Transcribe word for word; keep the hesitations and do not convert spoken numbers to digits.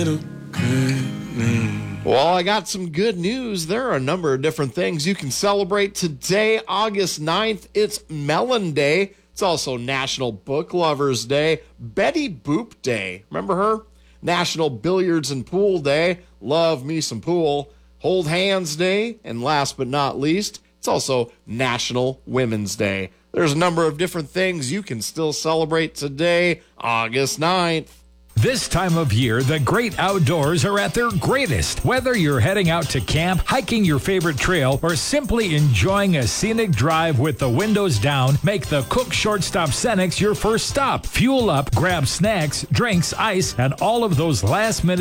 Well, I got some good news. There are a number of different things you can celebrate today, August ninth. It's Melon Day. It's also National Book Lovers Day, Betty Boop Day. Remember her? National Billiards and Pool Day. Love me some pool. Hold Hands Day. And last but not least, it's also National Women's Day. There's a number of different things you can still celebrate today, August ninth. This time of year, the great outdoors are at their greatest. Whether you're heading out to camp, hiking your favorite trail, or simply enjoying a scenic drive with the windows down, make the Cook Shortstop Cenex your first stop. Fuel up, grab snacks, drinks, ice, and all of those last-minute